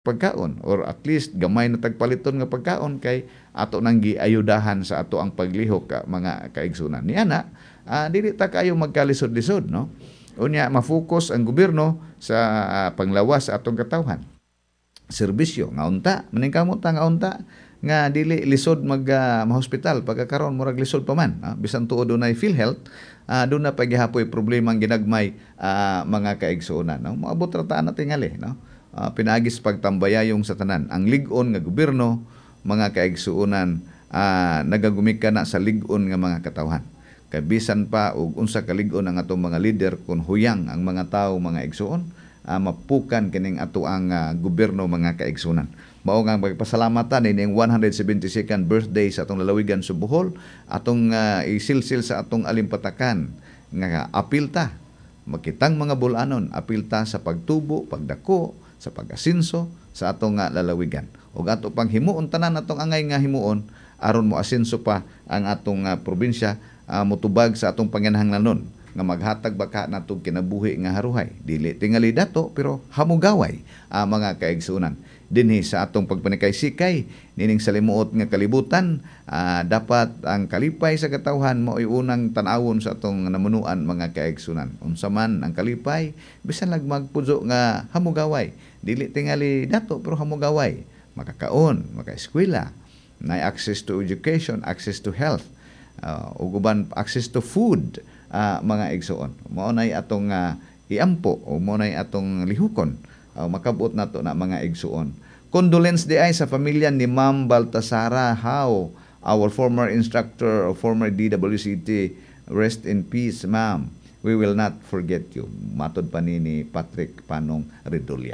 pagkaon or at least gamay na tagpaliton nga pagkaon kay ato nang giayudahan sa ato ang paglihok mga kaigsunan. Niya na dili ta kayo magkalisod-lisod, no? Unya ma-focus ang gobyerno sa panglawas sa atong katawhan. Serbisyo nga unta, maningkamot nga unta nga dili lisod ma-hospital pagkakaron murag lisod pa man, bisan tuod dunay PhilHealth, doon na paghihapoy problema ang ginagmay mga kaigsunan, no? Moabot ra ta na tingali, no? Pinagis pagtambayayong sa tanan. Ang ligon nga gobyerno, mga kaigsuunan, nagagumika na sa ligon nga mga katawhan. Kabisan pa og unsa ka ligon ang atong mga leader kung huyang ang mga tawo mga igsuon, mapukan kining ato ang gobyerno mga kaigsunan. Mao nga pagpasalamatan ining 172nd birthday sa atong lalawigan sa Bohol, atong isilsil sa atong alimpatakan nga apilta makitang mga bulanon, apilta sa pagtubo, pagdako, sa pag-asinso sa atong lalawigan. Ug ato pang himuon tanan atong angay nga himuon aron mo asinso pa ang atong probinsya, motubag sa atong panginahanglanon nga maghatag baka natong kinabuhi nga haruhay. Dili tingali dato pero hamugaway mga kaigsunan. Dinhi sa atong pagpanikay-sikay nining salimuot nga kalibutan, dapat ang kalipay sa katawhan mao'y unang tan-awon sa atong namunuan mga kaigsunan. Unsa man ang kalipay, bisan lag magpudzo nga hamugaway. Dili tingali dato pero hamugaway. Makakaon, makaeskwela, na access to education, access to health, ug uban access to food, mga igsuon. Mao nay atong iampo o mao nay atong lihukon, makabot nato na mga igsuon. Condolence di ay sa pamilya ni Ma'am Baltasara How, our former instructor of former DWCT. Rest in peace, ma'am. We will not forget you. Matod pa ni Patrick Panong Redolia.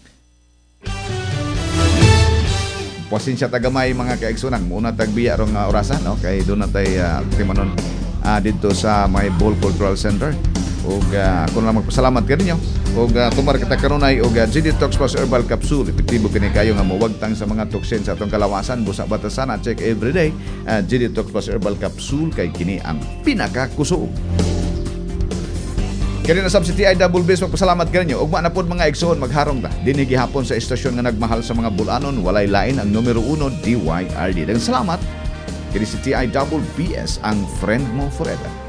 Pasensya tagamay mga kaigsunan. Muna tagbiya rong orasan, no? Kay doon na tayo timanon dito sa may Bohol Cultural Center. Og ako na magpasalamat kaninyo. Og tumar kita kanunay og GD Talks Plus Herbal Capsule. Epektibo kini kayo nga muwagtang sa mga toksin sa atong kalawasan, busa batasan at check everyday. GD Talks Plus Herbal Capsule kay kini ang pinakakusuog. Kani na sab si TI Double Base, magpasalamat kaninyo. Og na pod mga igsoon magharong ta dinhi gihapon sa estasyon nga nagmahal sa mga bulanon, walay lain ang numero 1 DYRD. Daghang salamat. Kini si TI Double BS, ang friend mo forever.